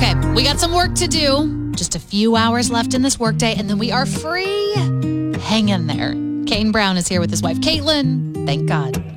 Okay, we got some work to do. Just a few hours left in this workday, and then we are free. Hang in there. Kane Brown is here with his wife, Caitlin. Thank God.